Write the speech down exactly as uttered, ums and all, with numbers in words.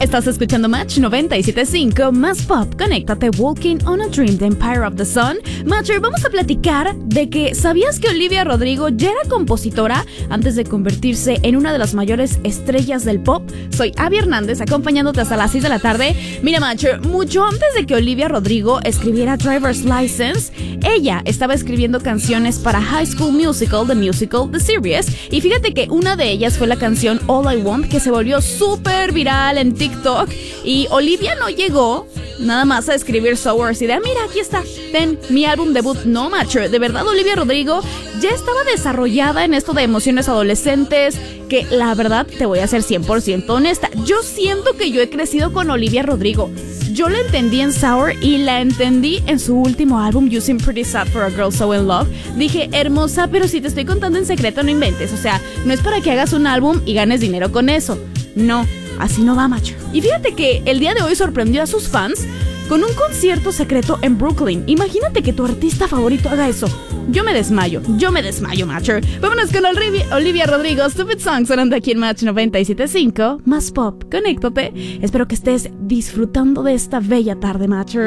Estás escuchando Match noventa y siete punto cinco, más pop. Conéctate, Walking on a Dream de Empire of the Sun. Matcher, vamos a platicar de que ¿sabías que Olivia Rodrigo ya era compositora antes de convertirse en una de las mayores estrellas del pop? Soy Abby Hernández, acompañándote hasta las seis de la tarde. Mira, Matcher, mucho antes de que Olivia Rodrigo escribiera Driver's License, ella estaba escribiendo canciones para High School Musical, The Musical, The Series. Y fíjate que una de ellas fue la canción All I Want, que se volvió súper viral en TikTok. Y Olivia no llegó nada más a escribir Sours y de, ah, mira, aquí está, ten, mi álbum debut. No, Matcher, de verdad Olivia Rodrigo ya estaba desarrollada en esto de emociones adolescentes, que la verdad, te voy a ser cien por ciento honesta, yo siento que yo he crecido con Olivia Rodrigo. Yo la entendí en Sour y la entendí en su último álbum, You Seem Pretty Sad for a Girl So In Love. Dije, hermosa, pero si te estoy contando en secreto, no inventes. O sea, no es para que hagas un álbum y ganes dinero con eso. No, así no va, macho. Y fíjate que el día de hoy sorprendió a sus fans con un concierto secreto en Brooklyn. Imagínate que tu artista favorito haga eso. Yo me desmayo, yo me desmayo, Matcher. Vámonos con Olivia, Olivia Rodrigo, Stupid Song, sonando aquí en Match noventa y siete punto cinco, más pop. Conéctate. Espero que estés disfrutando de esta bella tarde, Matcher.